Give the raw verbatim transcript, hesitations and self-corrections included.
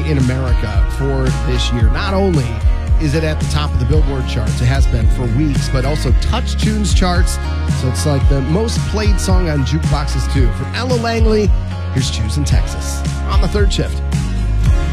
in America for this year. Not only is it at the top of the Billboard charts, it has been for weeks, but also Touch Tunes charts. So it's like the most played song on jukeboxes too. From Ella Langley, here's Choosing Texas on the third shift.